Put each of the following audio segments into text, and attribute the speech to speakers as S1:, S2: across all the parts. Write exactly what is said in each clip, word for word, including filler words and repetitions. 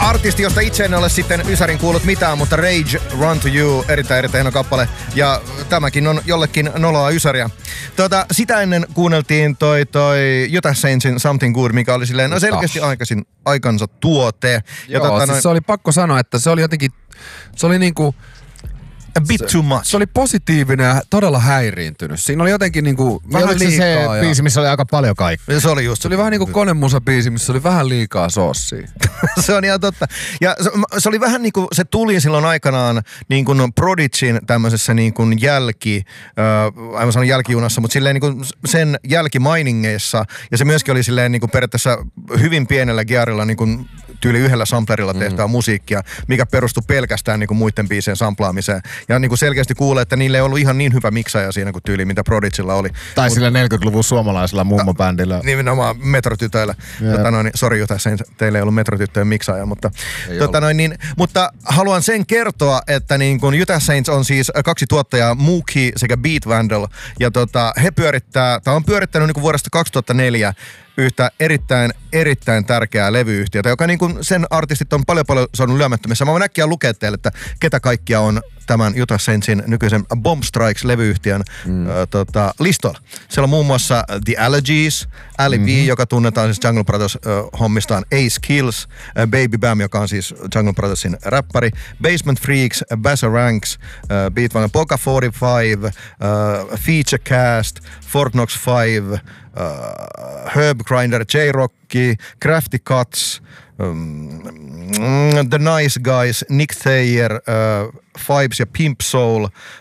S1: artisti, josta itse en ole sitten Ysärin kuullut mitään, mutta Rage, Run to You, erittäin erittäin hieno kappale. Ja tämäkin on jollekin noloa Ysäriä. Tuota, sitä ennen kuunneltiin toi, toi Utah Saintsin Something Good, mikä oli silleen, no selkeästi aikaisin, aikansa tuote.
S2: Joo,
S1: ja tota,
S2: siis
S1: noin,
S2: se oli pakko sanoa, että se oli jotenkin, se oli niinku...
S1: a bit too much.
S2: Se oli positiivinen ja todella häiriintynyt. Siinä oli jotenkin niinku vähän
S3: Oliko se
S2: liikaa.
S3: se
S2: ja...
S3: biisi, missä oli aika paljon kaikkea?
S1: Se oli just.
S2: Se oli vähän niinku konemusabiisi, missä oli vähän liikaa soossia.
S1: Se on ihan totta. Ja se, se oli vähän niinku, se tuli silloin aikanaan niin kuin Prodigyn tämmöisessä niin kuin jälki, äh, aivan sanon jälkijunassa, mutta silleen niin kuin sen jälkimainingeissa. Ja se myöskin oli silleen niin kuin periaatteessa hyvin pienellä gearilla niin kuin tyyli yhdellä samplerilla tehtävää mm. musiikkia, mikä perustui pelkästään niin kuin muiden biisien samplaamiseen. Ja niin kuin selkeästi kuulee, että niillä ei ollut ihan niin hyvä miksaaja siinä kuin tyyli, mitä Prodigylla oli.
S3: Tai
S1: Mut,
S3: sillä neljäkymmentäluvun suomalaisella mummobändillä.
S1: Nimenomaan metrotytöillä. Tota noin, sori Jutta, teillä ei ollut metrotyttöjen miksaaja, mutta, tota noin, niin, mutta haluan sen kertoa, että niin kun Utah Saints on siis kaksi tuottajaa, Mookie sekä Beat Vandal, ja tota, he pyörittää, tai on pyörittänyt niin kuin vuodesta kaksituhattaneljä yhtä erittäin, erittäin tärkeää levyyhtiötä, joka niin kuin sen artistit on paljon paljon saanut lyömättömissä. Mä voin äkkiä lukea teille, että ketä kaikkia on tämän Utah Saintsin nykyisen Bomb Strikes-levyyhtiön mm. ö, tota, listolla. Siellä on muun muassa The Allergies, Ali mm-hmm. B, joka tunnetaan siis Jungle Brothers ö, hommistaan, Ace Kills, ö, Baby Bam, joka on siis Jungle Brothersin räppäri, Basement Freaks, Bassa Ranks, ö, Beat Van Polka neljäkymmentäviisi, ö, Feature Cast, Fort Knox viisi, Uh, Herb Grinder, J-Rocky, Crafty Cuts, um, The Nice Guys, Nick Thayer, uh, Fibes ja Pimp Soul,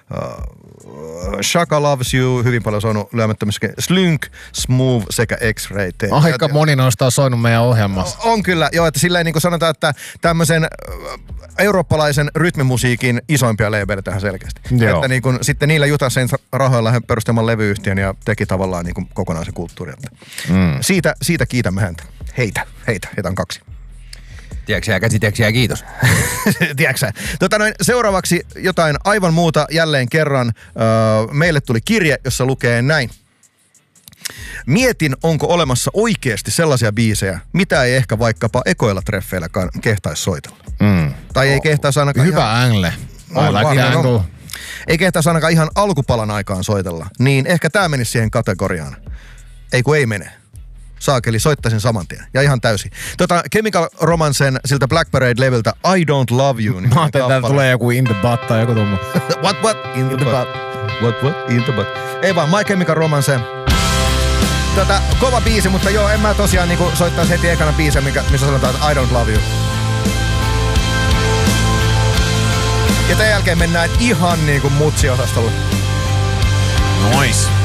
S1: uh, Shaka Loves You, hyvin paljon saanut lyömättömissä, Slynk, Smooth sekä X-Ray.
S3: Aika moni noista on soinut meidän ohjelmassa.
S1: On kyllä, joo, että silleen niin kuin sanotaan, että tämmöisen eurooppalaisen rytmimusiikin isoimpia labeleita tähän selkeästi. Joo. Että niin kuin, sitten niillä Utah Saints rahoilla he perustamaan levyyhtiön ja teki tavallaan niin kuin kokonaisen kulttuurin. Mm. Siitä, siitä kiitämme häntä. Heitä, heitä, heitä on kaksi.
S2: Tiedätkö sä, käsi, tiedätkö sä, kiitos.
S1: Tiedätkö sä? Tota noin, seuraavaksi jotain aivan muuta jälleen kerran. Öö, meille tuli kirje, jossa lukee näin. Mietin, onko olemassa oikeasti sellaisia biisejä, mitä ei ehkä vaikkapa ekoilla treffeilläkaan kehtaisi soitella. Mm. Tai ei kehtaisi ainakaan
S3: hyvä ihan... angle.
S1: On, like on. Ei kehtaisi ainakaan ihan alkupalan aikaan soitella. Niin ehkä tää menisi siihen kategoriaan. Ei kun ei mene. Saakeli, soittaisin saman tien. Ja ihan täysin. Tota, Chemical Romancen siltä Black Parade-levyltä I Don't Love You.
S3: Mä ajattelin, että täällä tulee joku In the Butt tai joku tommo.
S1: What, what? In the, in the butt. butt. What, what? In the butt. Ei vaan, My Chemical Romance. Tota, kova biisi, mutta joo, en mä tosiaan niinku soittaisi heti ekana biisiä, mikä, missä sanotaan, että I Don't Love You. Ja tämän jälkeen mennään ihan niinku mutsi-osastolle.
S2: Nois.